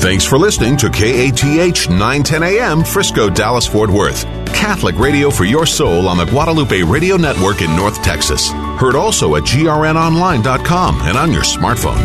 Thanks for listening to KATH 910 AM, Frisco, Dallas, Fort Worth. Catholic radio for your soul on the Guadalupe Radio Network in North Texas. Heard also at grnonline.com and on your smartphone.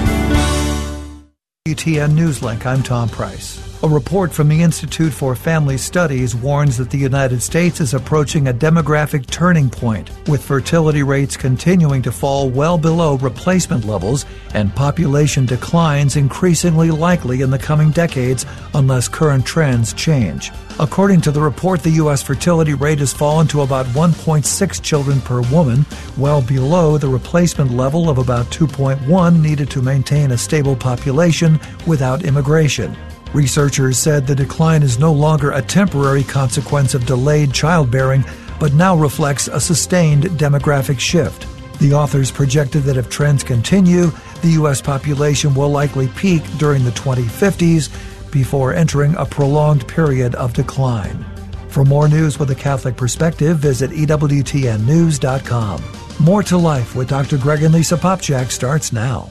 WTN Newslink, I'm Tom Price. A report from the Institute for Family Studies warns that the United States is approaching a demographic turning point, with fertility rates continuing to fall well below replacement levels and population declines increasingly likely in the coming decades unless current trends change. According to the report, the U.S. fertility rate has fallen to about 1.6 children per woman, well below the replacement level of about 2.1 needed to maintain a stable population without immigration. Researchers said the decline is no longer a temporary consequence of delayed childbearing, but now reflects a sustained demographic shift. The authors projected that if trends continue, the U.S. population will likely peak during the 2050s before entering a prolonged period of decline. For more news with a Catholic perspective, visit EWTNnews.com. More to Life with Dr. Greg and Lisa Popchak starts now.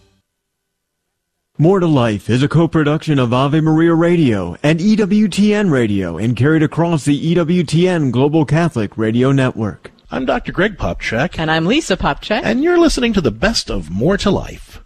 More to Life is a co-production of Ave Maria Radio and EWTN Radio and carried across the EWTN Global Catholic Radio Network. I'm Dr. Greg Popchak. And I'm Lisa Popchak. And you're listening to the best of More to Life.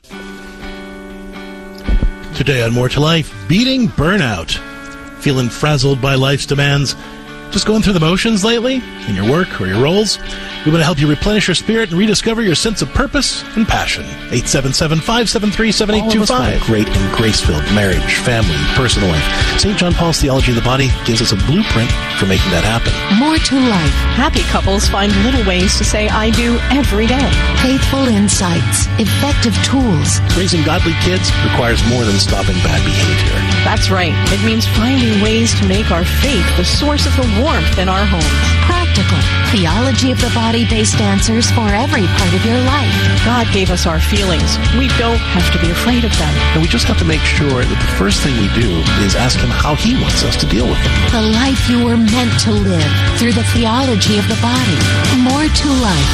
Today on More to Life, beating burnout. Feeling frazzled by life's demands? Just going through the motions lately in your work or your roles? We want to help you replenish your spirit and rediscover your sense of purpose and passion. 877-573-7825. Great and grace-filled marriage, family, personal life. St. John Paul's Theology of the Body gives us a blueprint for making that happen. More to Life. Happy couples find little ways to say I do every day. Faithful insights. Effective tools. Raising godly kids requires more than stopping bad behavior. That's right. It means finding ways to make our faith the source of the warmth in our homes. Practical. Theology of the Body-based answers for every part of your life. God gave us our feelings. We don't have to be afraid of them. And we just have to make sure that the first thing we do is ask Him how He wants us to deal with them. The life you were meant to live through the theology of the body. More to Life.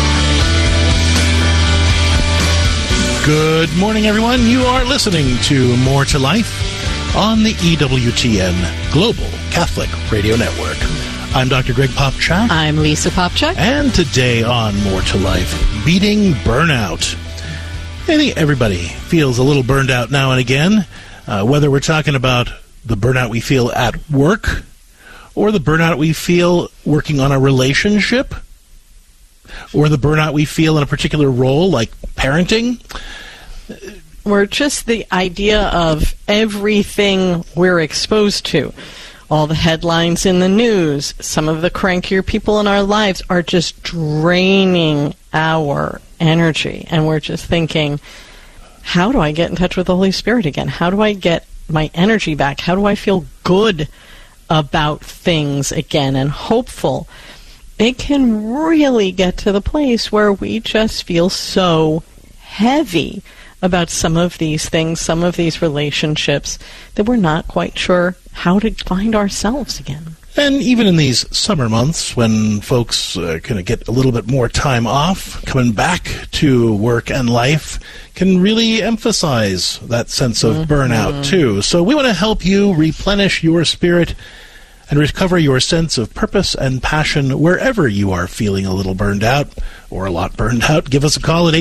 Good morning, everyone. You are listening to More to Life on the EWTN Global Catholic Radio Network. I'm Dr. Greg Popchak. I'm Lisa Popchak. And today on More to Life, beating burnout. I think everybody feels a little burned out now and again, whether we're talking about the burnout we feel at work or the burnout we feel working on a relationship or the burnout we feel in a particular role like parenting. Or just the idea of everything we're exposed to. All the headlines in the news, some of the crankier people in our lives are just draining our energy. And we're just thinking, how do I get in touch with the Holy Spirit again? How do I get my energy back? How do I feel good about things again and hopeful? It can really get to the place where we just feel so heavy about some of these things, some of these relationships, that we're not quite sure how to find ourselves again. And even in these summer months, when folks kind of get a little bit more time off, coming back to work and life can really emphasize that sense of burnout, too. So we want to help you replenish your spirit and recover your sense of purpose and passion wherever you are feeling a little burned out or a lot burned out. Give us a call at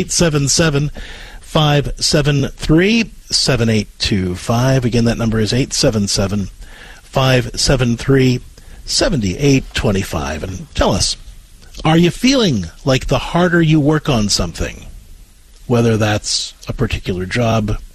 877-573-7825. Again, that number is 877-573-7825. And tell us, are you feeling like the harder you work on something, whether that's a particular job,